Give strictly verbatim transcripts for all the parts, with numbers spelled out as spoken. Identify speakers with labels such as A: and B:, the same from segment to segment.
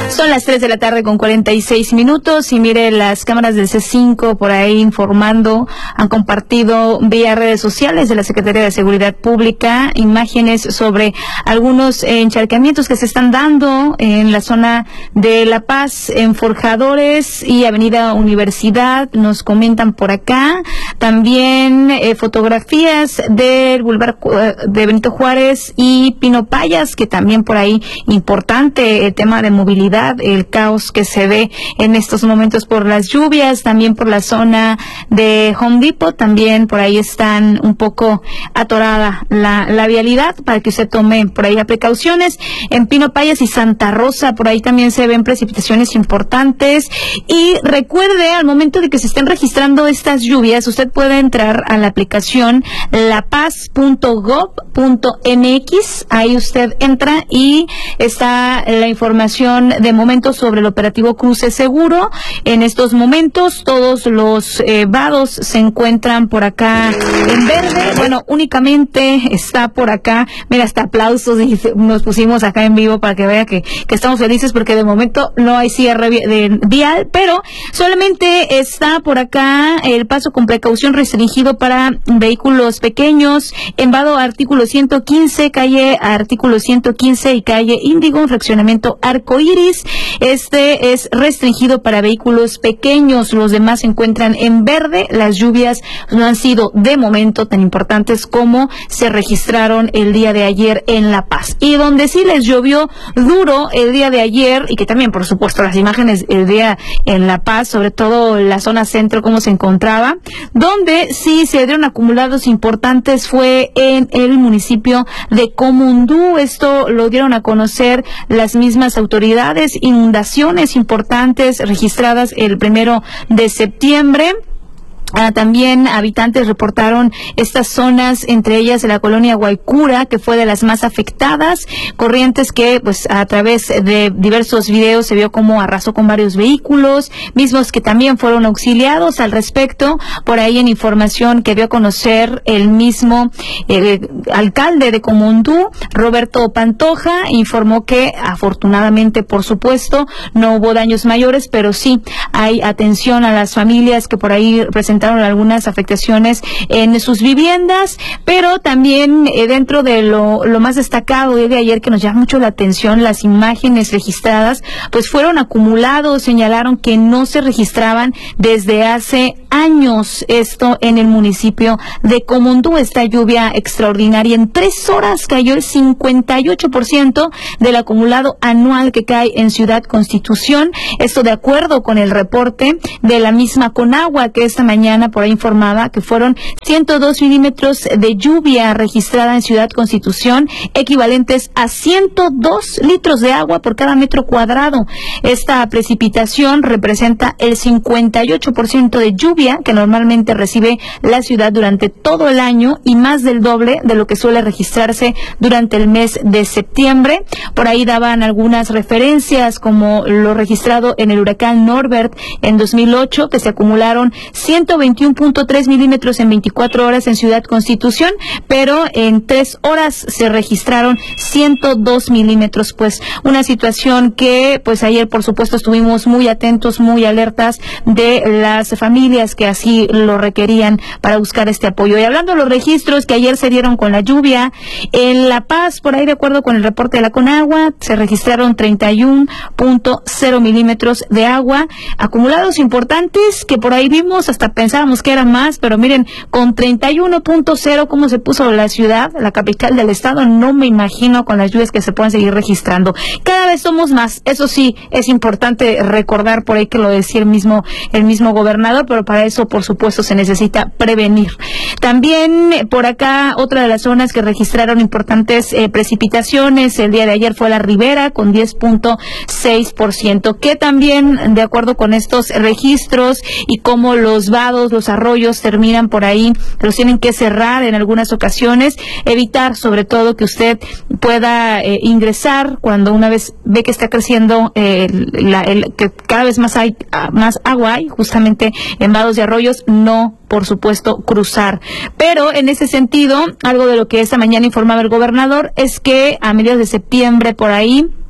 A: Son las tres de la tarde con cuarenta y seis minutos y mire, las cámaras del C cinco por ahí informando, han compartido vía redes sociales de la Secretaría de Seguridad Pública imágenes sobre algunos encharcamientos que se están dando en la zona de La Paz, en Forjadores y Avenida Universidad, nos comentan por acá. También eh, fotografías del Boulevard de Benito Juárez y Pino Payas, que también por ahí importante el tema de movilidad, el caos que se ve en estos momentos por las lluvias, también por la zona de Home Depot, también por ahí están un poco atorada la, la vialidad para que usted tome por ahí las precauciones. En Pino Payas y Santa Rosa, por ahí también se ven precipitaciones importantes. Y recuerde, al momento de que se estén registrando estas lluvias, usted puede entrar a la aplicación la paz punto gob punto m x, ahí usted entra y está la información de momento sobre el operativo Cruce Seguro. En estos momentos todos los eh, vados se encuentran por acá en verde. Bueno, únicamente está por acá, mira, hasta aplausos y nos pusimos acá en vivo para que vea que, que estamos felices porque de momento no hay cierre de vial, pero solamente está por acá el paso con precaución restringido para vehículos pequeños en vado artículo ciento quince, calle artículo ciento quince y calle Índigo, en fraccionamiento Arcoíris. Este es restringido para vehículos pequeños, los demás se encuentran en verde. Las lluvias no han sido de momento tan importantes como se registraron el día de ayer en La Paz. Y donde sí les llovió duro el día de ayer, y que también por supuesto las imágenes el día en La Paz, sobre todo la zona centro cómo se encontraba, donde sí se dieron acumulados importantes fue en el municipio de Comundú. Esto lo dieron a conocer las mismas autoridades. Inundaciones importantes registradas el primero de septiembre. Ah, también habitantes reportaron estas zonas, entre ellas de la colonia Guaycura, que fue de las más afectadas. Corrientes que, pues, a través de diversos videos se vio cómo arrasó con varios vehículos, mismos que también fueron auxiliados al respecto. Por ahí en información que dio a conocer el mismo eh, alcalde de Comundú, Roberto Pantoja, informó que afortunadamente, por supuesto, no hubo daños mayores, pero sí hay atención a las familias que por ahí presentaron algunas afectaciones en sus viviendas, pero también eh, dentro de lo, lo más destacado de ayer que nos llama mucho la atención, las imágenes registradas, pues fueron acumulados, señalaron que no se registraban desde hace años, esto en el municipio de Comundú. Esta lluvia extraordinaria en tres horas cayó el cincuenta y ocho por ciento del acumulado anual que cae en Ciudad Constitución, esto de acuerdo con el reporte de la misma Conagua, que esta mañana por ahí informaba que fueron ciento dos milímetros de lluvia registrada en Ciudad Constitución, equivalentes a ciento dos litros de agua por cada metro cuadrado. Esta precipitación representa el cincuenta y ocho por ciento de lluvia que normalmente recibe la ciudad durante todo el año y más del doble de lo que suele registrarse durante el mes de septiembre. Por ahí daban algunas referencias como lo registrado en el huracán Norbert en dos mil ocho, que se acumularon ciento veintiuno punto tres milímetros en veinticuatro horas en Ciudad Constitución, pero en tres horas se registraron ciento dos milímetros. Pues una situación que pues ayer por supuesto estuvimos muy atentos, muy alertas de las familias que así lo requerían para buscar este apoyo. Y hablando de los registros que ayer se dieron con la lluvia, en La Paz, por ahí de acuerdo con el reporte de la Conagua, se registraron treinta y uno punto cero milímetros de agua, acumulados importantes que por ahí vimos hasta pensábamos que era más, pero miren, con treinta y uno punto cero cómo se puso la ciudad, la capital del estado, no me imagino con las lluvias que se pueden seguir registrando. Cada vez somos más, eso sí, es importante recordar por ahí que lo decía el mismo, el mismo gobernador, pero para eso, por supuesto, se necesita prevenir. También por acá, otra de las zonas que registraron importantes eh, precipitaciones el día de ayer fue la Ribera, con diez punto seis por ciento, que también, de acuerdo con estos registros y cómo los vados, los arroyos terminan por ahí, los tienen que cerrar en algunas ocasiones, evitar sobre todo que usted pueda eh, ingresar cuando una vez ve que está creciendo, eh, la, el, que cada vez más hay más agua hay justamente en vados y arroyos, no, por supuesto, cruzar. Pero en ese sentido, algo de lo que esta mañana informaba el gobernador es que a mediados de septiembre por ahí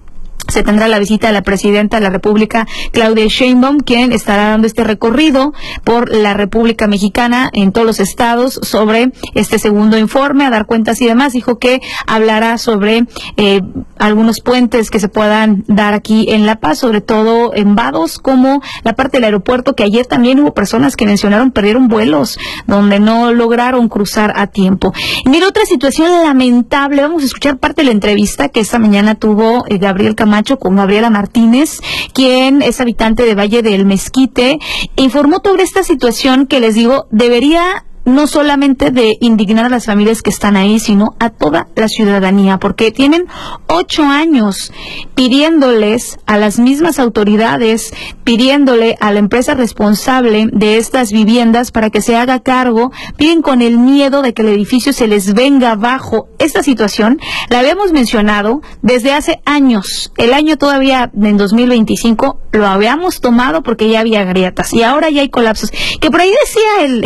A: se tendrá la visita de la presidenta de la República, Claudia Sheinbaum, quien estará dando este recorrido por la República Mexicana en todos los estados sobre este segundo informe, a dar cuentas y demás. Dijo que hablará sobre eh, algunos puentes que se puedan dar aquí en La Paz, sobre todo en vados, como la parte del aeropuerto, que ayer también hubo personas que mencionaron perdieron vuelos, donde no lograron cruzar a tiempo. Y mira, otra situación lamentable, vamos a escuchar parte de la entrevista que esta mañana tuvo eh, Gabriel Camacho con Gabriela Martínez, quien es habitante de Valle del Mezquite, informó sobre esta situación que, les digo, debería no solamente de indignar a las familias que están ahí, sino a toda la ciudadanía, porque tienen ocho años pidiéndoles a las mismas autoridades, pidiéndole a la empresa responsable de estas viviendas para que se haga cargo, piden con el miedo de que el edificio se les venga abajo. Esta situación la habíamos mencionado desde hace años, el año todavía en dos mil veinticinco lo habíamos tomado porque ya había grietas y ahora ya hay colapsos, que por ahí decía el,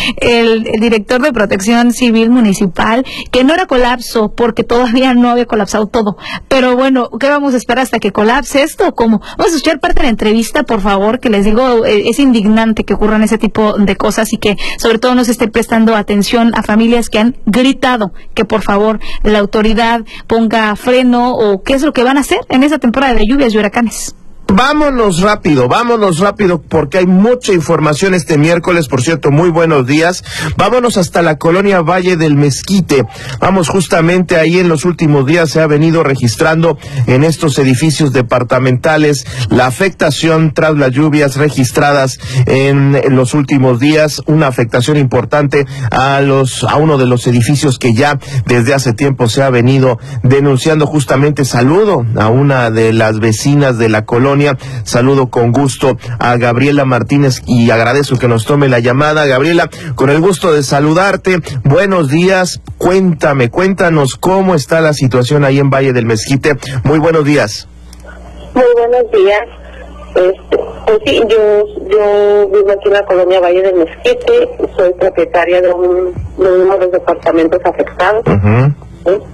A: el El, el director de Protección Civil Municipal que no era colapso porque todavía no había colapsado todo. Pero bueno, ¿qué vamos a esperar hasta que colapse esto o cómo? Vamos a escuchar parte de la entrevista, por favor, que les digo, eh, es indignante que ocurran ese tipo de cosas y que sobre todo no se esté prestando atención a familias que han gritado que por favor la autoridad ponga freno o qué es lo que van a hacer en esa temporada de lluvias y huracanes.
B: Vámonos rápido, vámonos rápido porque hay mucha información este miércoles. Por cierto, muy buenos días. Vámonos hasta la colonia Valle del Mezquite. Vamos, justamente ahí en los últimos días se ha venido registrando en estos edificios departamentales la afectación tras las lluvias registradas en los últimos días, una afectación importante a los a uno de los edificios que ya desde hace tiempo se ha venido denunciando. Justamente saludo a una de las vecinas de la colonia. Saludo con gusto a Gabriela Martínez y agradezco que nos tome la llamada. Gabriela, con el gusto de saludarte. Buenos días. Cuéntame, cuéntanos cómo está la situación ahí en Valle del Mezquite. Muy buenos días.
C: Muy buenos días. Este, pues sí, yo, yo vivo aquí en la colonia Valle del Mezquite. Soy propietaria de, un, de uno de los departamentos afectados. Uh-huh. ¿Sí?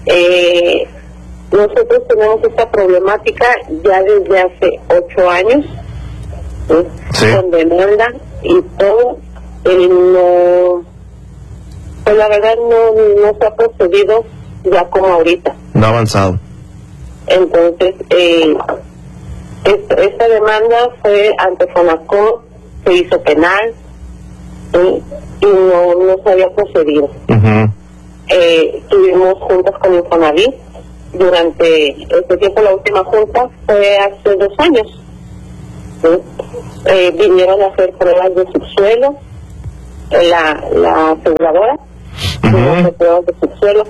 C: Eh... Nosotros tenemos esta problemática ya desde hace ocho años, ¿sí? Sí. Con demanda y todo, eh, no, pues la verdad no, no se ha procedido ya como ahorita.
B: No ha avanzado.
C: Entonces, eh, esta, esta demanda fue ante Fonacot, se hizo penal, ¿sí? Y no, no se había procedido. Uh-huh. Eh, tuvimos juntas con Infonavit. Durante este tiempo, la última junta fue hace dos años. ¿Sí? Eh, vinieron a hacer pruebas de subsuelo, eh, la, la aseguradora, uh-huh. a hacer pruebas de subsuelo.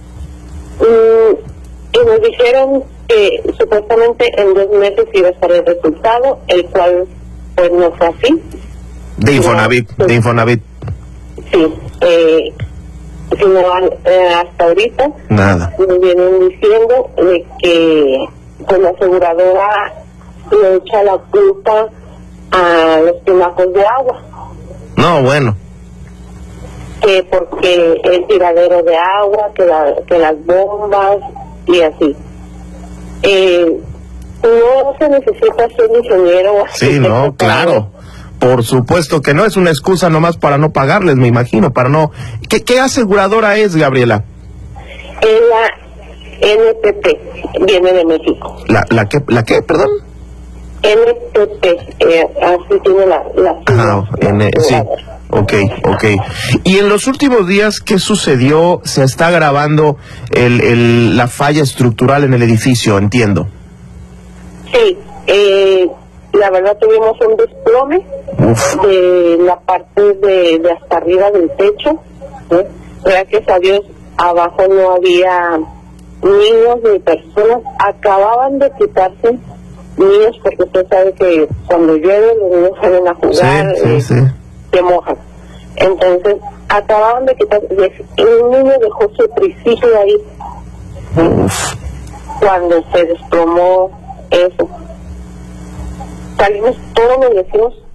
C: Y, y nos dijeron que supuestamente en dos meses iba a estar el resultado, el cual pues no fue así.
B: De Infonavit, no, de Infonavit.
C: Sí, eh, sino eh, hasta ahorita
B: nada.
C: Me vienen diciendo de que pues, la aseguradora le echa la culpa a los tinacos de agua.
B: No, bueno.
C: Que porque el tiradero de agua, que, la, que las bombas y así. Eh, no se necesita ser ingeniero.
B: Sí, no, claro. Por supuesto que no, es una excusa nomás para no pagarles, me imagino, para no... ¿Qué, qué aseguradora es, Gabriela?
C: Es la N P P, viene de México.
B: ¿La, la qué, la qué, perdón?
C: N P P, eh, así tiene la... la
B: ah, la, N, la sí, ok, ok. Y en los últimos días, ¿qué sucedió? Se está agravando el, el, la falla estructural en el edificio, entiendo.
C: Sí, eh... la verdad tuvimos un desplome Uf. de la parte de, de hasta arriba del techo, ¿sí? Gracias a Dios abajo no había niños ni personas, acababan de quitarse niños porque usted sabe que cuando llueve los niños salen a jugar,
B: sí, sí,
C: eh,
B: sí.
C: se mojan. Entonces acababan de quitarse y un niño dejó su triciclo ahí, ¿sí? Cuando se desplomó eso. Salimos todos los vecinos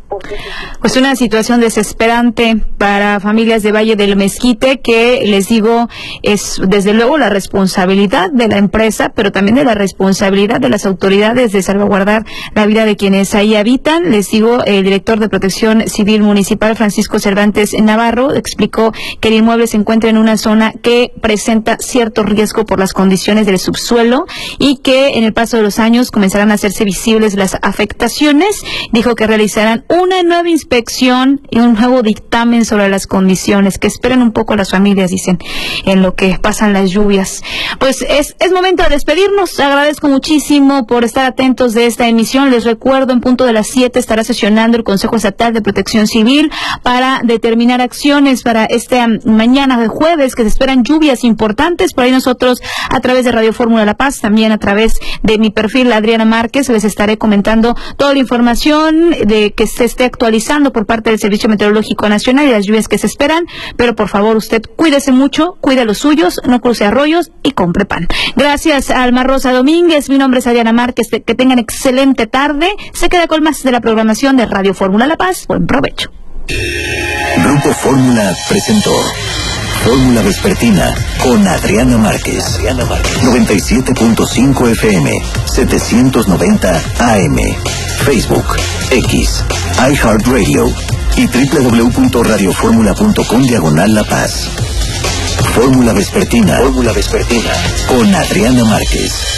A: Pues una situación desesperante para familias de Valle del Mezquite, que les digo es desde luego la responsabilidad de la empresa, pero también de la responsabilidad de las autoridades de salvaguardar la vida de quienes ahí habitan. Les digo, el director de Protección Civil Municipal, Francisco Cervantes Navarro, explicó que el inmueble se encuentra en una zona que presenta cierto riesgo por las condiciones del subsuelo y que en el paso de los años comenzarán a hacerse visibles las afectaciones. Dijo que realizarán una nueva inspección y un nuevo dictamen sobre las condiciones, que esperen un poco las familias, dicen, en lo que pasan las lluvias. Pues es, es momento de despedirnos. Agradezco muchísimo por estar atentos de esta emisión. Les recuerdo, en punto de las siete estará sesionando el Consejo Estatal de Protección Civil para determinar acciones para este um, mañana de jueves, que se esperan lluvias importantes. Por ahí nosotros, a través de Radio Fórmula La Paz, también a través de mi perfil Adriana Márquez, les estaré comentando toda la información de que se esté actualizando por parte del Servicio Meteorológico Nacional y las lluvias que se esperan. Pero por favor, usted cuídese mucho, cuide a los suyos, no cruce arroyos y compre pan. Gracias a Alma Rosa Domínguez. Mi nombre es Adriana Márquez. Que tengan excelente tarde. Se queda con más de la programación de Radio Fórmula La Paz. Buen provecho.
D: Grupo Fórmula presentó Fórmula Vespertina con Adriana Márquez. Adriana Márquez. noventa y siete punto cinco F M, setecientos noventa A M. Facebook, X, iHeartRadio y doble u doble u doble u punto radio fórmula punto com diagonal La Paz. Fórmula Vespertina. Fórmula Vespertina con Adriana Márquez.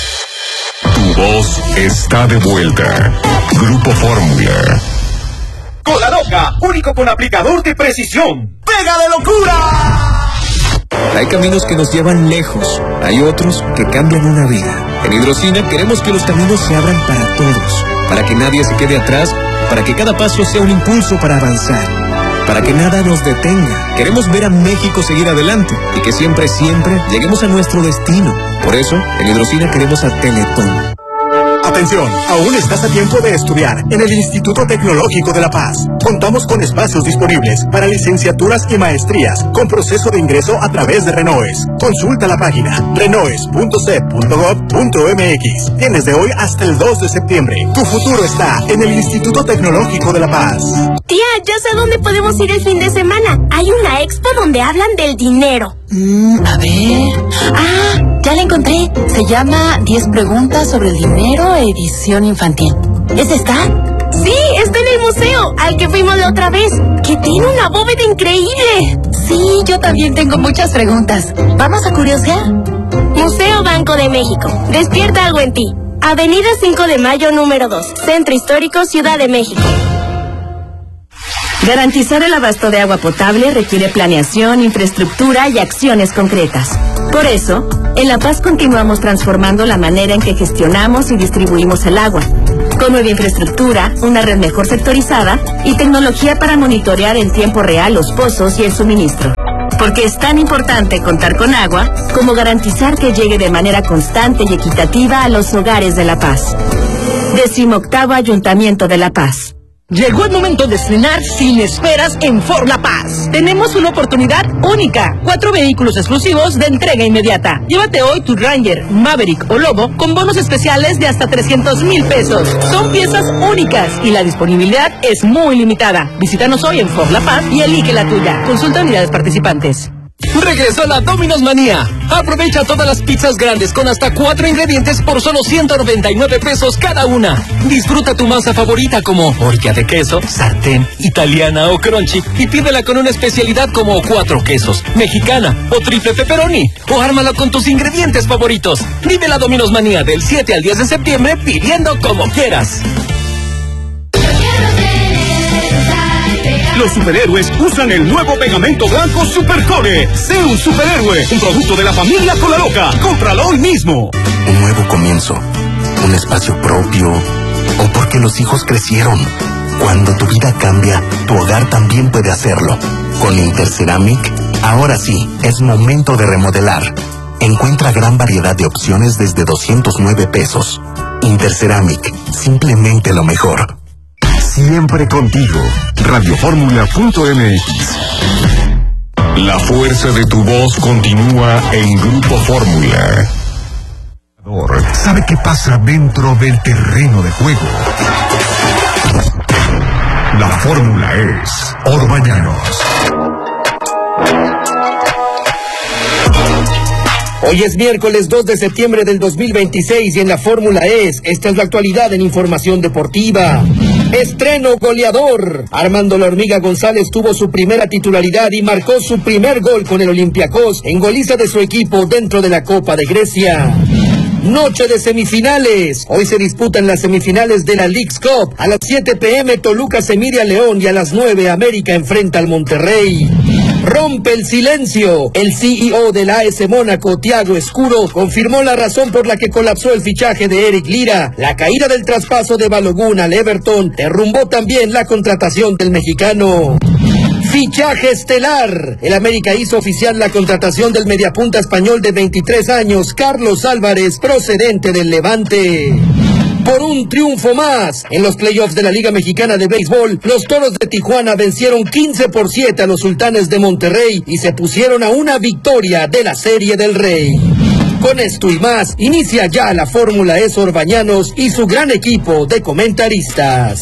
E: Tu voz está de vuelta. Grupo Fórmula.
F: Cola Loca, único con aplicador de precisión. ¡Pega de locura!
G: Hay caminos que nos llevan lejos, hay otros que cambian una vida. En Hidrocina queremos que los caminos se abran para todos, para que nadie se quede atrás, para que cada paso sea un impulso para avanzar, para que nada nos detenga. Queremos ver a México seguir adelante y que siempre, siempre lleguemos a nuestro destino. Por eso, en Hidrocina queremos a Teletón.
F: Atención, aún estás a tiempo de estudiar en el Instituto Tecnológico de La Paz. Contamos con espacios disponibles para licenciaturas y maestrías con proceso de ingreso a través de Renoes. Consulta la página renoes punto c e p punto gov punto m x. Tienes de hoy hasta el dos de septiembre. Tu futuro está en el Instituto Tecnológico de La Paz.
H: Tía, ya sé dónde podemos ir el fin de semana. Hay una expo donde hablan del dinero.
I: Mm, a ver... Ah, ya la encontré. Se llama diez preguntas sobre el dinero, edición infantil. ¿Es esta?
H: Sí, está en el museo, al que fuimos la otra vez, que tiene una bóveda increíble.
I: Sí, yo también tengo muchas preguntas. ¿Vamos a curiosear?
H: Museo Banco de México. Despierta algo en ti. Avenida cinco de Mayo, número dos. Centro Histórico, Ciudad de México.
J: Garantizar el abasto de agua potable requiere planeación, infraestructura y acciones concretas. Por eso, en La Paz continuamos transformando la manera en que gestionamos y distribuimos el agua, con nueva infraestructura, una red mejor sectorizada y tecnología para monitorear en tiempo real los pozos y el suministro. Porque es tan importante contar con agua como garantizar que llegue de manera constante y equitativa a los hogares de La Paz. Decimoctavo Ayuntamiento de La Paz.
K: Llegó el momento de estrenar sin esperas en Ford La Paz. Tenemos una oportunidad única. Cuatro vehículos exclusivos de entrega inmediata. Llévate hoy tu Ranger, Maverick o Lobo con bonos especiales de hasta trescientos mil pesos. Son piezas únicas y la disponibilidad es muy limitada. Visítanos hoy en Ford La Paz y elige la tuya. Consulta unidades participantes.
G: Regresó la Domino's Manía. Aprovecha todas las pizzas grandes con hasta cuatro ingredientes por solo ciento noventa y nueve pesos cada una. Disfruta tu masa favorita como horquilla de queso, sartén, italiana o crunchy y pídela con una especialidad como cuatro quesos, mexicana o triple pepperoni. O ármala con tus ingredientes favoritos. Vive la Domino's Manía del siete al diez de septiembre pidiendo como quieras.
F: Los superhéroes usan el nuevo pegamento blanco Supercore. Sé un superhéroe, un producto de la familia Cola Loca. Cómpralo hoy mismo.
D: Un nuevo comienzo, un espacio propio, o porque los hijos crecieron. Cuando tu vida cambia, tu hogar también puede hacerlo. Con Interceramic, ahora sí, es momento de remodelar. Encuentra gran variedad de opciones desde doscientos nueve pesos. Interceramic, simplemente lo mejor.
E: Siempre contigo. radio fórmula punto m x. La fuerza de tu voz continúa en Grupo Fórmula. ¿Sabe qué pasa dentro del terreno de juego? La fórmula es Orbañanos.
L: Hoy es miércoles dos de septiembre del dos mil veintiséis y en la Fórmula E S, esta es la actualidad en información deportiva. Estreno goleador. Armando La Hormiga González tuvo su primera titularidad y marcó su primer gol con el Olympiacos en goliza de su equipo dentro de la Copa de Grecia. Noche de semifinales. Hoy se disputan las semifinales de la Leagues Cup. A las siete pe eme Toluca se mide a León y a las nueve América enfrenta al Monterrey. Rompe el silencio. El C E O del A S Mónaco, Thiago Escuro, confirmó la razón por la que colapsó el fichaje de Eric Lira. La caída del traspaso de Balogun al Everton derrumbó también la contratación del mexicano. Fichaje estelar. El América hizo oficial la contratación del mediapunta español de veintitrés años, Carlos Álvarez, procedente del Levante. Por un triunfo más. En los playoffs de la Liga Mexicana de Béisbol, los Toros de Tijuana vencieron quince por siete a los Sultanes de Monterrey y se pusieron a una victoria de la Serie del Rey. Con esto y más, inicia ya la Fórmula E S Orbañanos y su gran equipo de comentaristas.